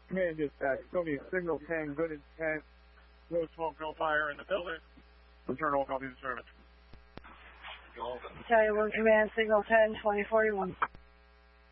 Command dispatch, Tony, signal 10, good intent, no smoke, no fire in the building. Return all copies of service. Battalion 1 Command, signal 10, 2041.